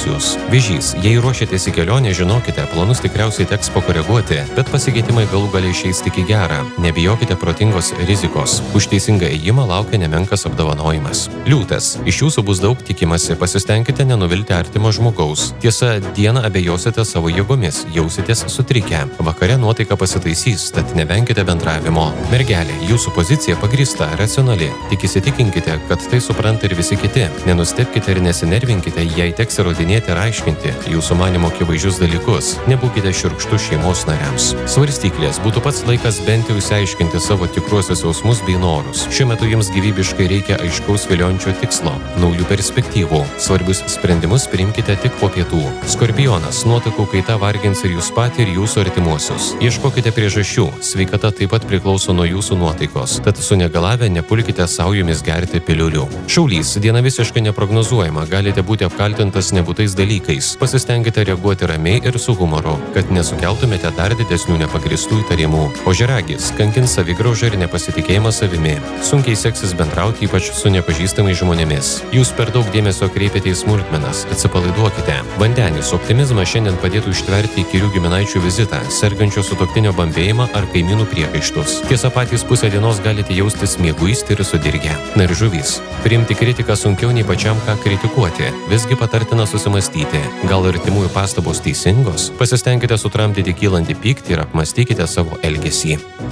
jūs. Vėžys, jei ruošiatės į kelionę, žinokite, planus tikriausiai teks pakoreguoti, bet pasikeitimai galų galiai išeis tik į gerą. Nebijokite protingos rizikos. Už teisingą ėjimą laukia nemenkas apdovanojimas. Liūtas, iš jūsų bus daug tikimasi, pasistengkite nenuvilti artimo žmogaus. Tiesa, dieną abejosite savo jėgomis, jausitės sutrikę. Vakare nuotaika pasitaisys, tad nevenkite bendravimo. Mergelė, jūsų pozicija pagrįsta, racionali. Tik įsitikinkite, kad tai supranta ir visi kiti. Nenustebkite ir nesinervinkite, jei teks įrodinėti ir aiškinti jūsų manymo akivaizdžius dalykus. Nebūkite šiurkštus šeimos nariams. Svarstyklės, būtų pats laikas bent jau išsiaiškinti savo tikruosius jausmus bei norus. Šiuo metu jums gyvybiškai reikia aiškaus viliončio tikslo, naujų perspektyvų. Svarbius sprendimus priimkite tik po pietų. Skorpionas, nuotaikų kaita vargins ir jūs patį, ir jūsų artimuosius. Ieškokite priežasčių. Sveikata taip pat priklauso nuo jūsų nuotaikos, tad sunegalavę nepulkite savo jumis gerti piliulių. Šaulys, diena visiškai neprognozuojama, galite būti apkaltintas nebūtais dalykais. Pasistengite reaguoti ramiai ir su humoru, kad nesukeltumėte dar didesnių nepagristų įtarimų. Ožiaragis, kankins savigraužą ir nepasitikėjimą savimi. Sunkiai seksis bendrauti, ypač su nepažįstamais žmonėmis. Jūs per daug dėmesio kreipiate į smulkmenas, atsipalaiduokite. Vandenis, optimizmas šiandien padėtų ištverti įkyrių giminaičių vizitą, sergančio sutuoktinio bambėjimą ar kaimynų priekaištus. Tiesa, patys pusę dienos galite jaustis mieguisti ir sudirgę. Na ir žuvys. Priimti kritiką sunkiau nei pačiam ką kritikuoti. Visgi patartina susimastyti. Gal artimųjų pastabos teisingos? Pasistengkite sutramdyti kylantį pyktį ir apmastykite savo elgesį.